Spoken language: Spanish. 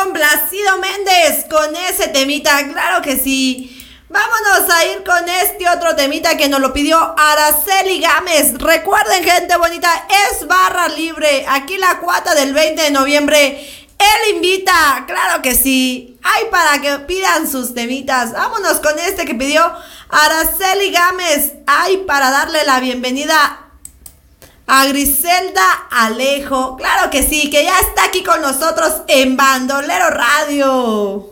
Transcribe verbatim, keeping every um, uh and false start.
complacido Méndez con ese temita, claro que sí. Vámonos a ir con este otro temita que nos lo pidió Araceli Gámez. Recuerden, gente bonita, es barra libre. Aquí la cuata del veinte de noviembre. Él invita, claro que sí. Hay para que pidan sus temitas. Vámonos con este que pidió Araceli Gámez. Hay para darle la bienvenida a Griselda Alejo. Claro que sí, que ya está aquí con nosotros en Bandolero Radio.